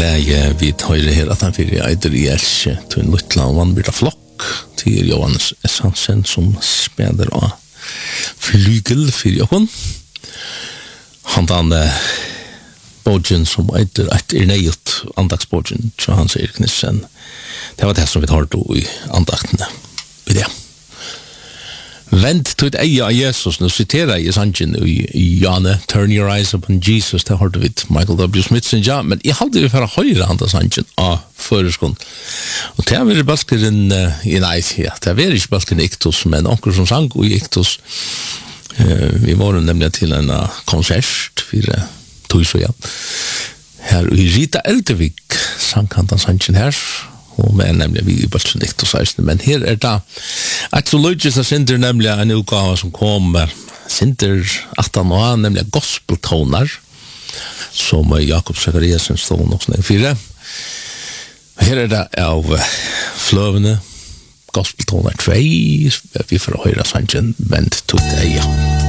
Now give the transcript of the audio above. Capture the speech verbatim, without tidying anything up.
läge vi høyre her at han fyrir eider i elske til en luttla og vannbyrda flokk til Johannes S. Hansen som speder av flygel fyrir jokken. Han dan Bogen som eider et er neiut andagsbogen så han sier Knissen. Det var det som vi tar då i andaktene. I det. Vent til et eie av Jesus, nå siterer jeg i sannsyn i Jane, Turn your eyes upon Jesus, det hørte vi Michael W. Smith sin ja, men jeg hadde vi for å høyre han til sannsyn av føreskånd. Og det var balkeren uh, i nei, ja, det var ikke balkeren i Iktos, men onker som sang i Iktos. Uh, vi var nemlig til en uh, konsert for uh, tog så ja. Her i Rita Eldevik sang han til sannsyn her, og men nemlig vi i balkeren i Iktos, men her er det at så løgjes av Sinter nemlig en utgave som kom Sinter achtan år, nemlig gospeltoner som Jakob Zachariasen stod nok sånn fire. Her er det av fløvene gospeltoner tvei vi får høyre sannsyn Vent til eia.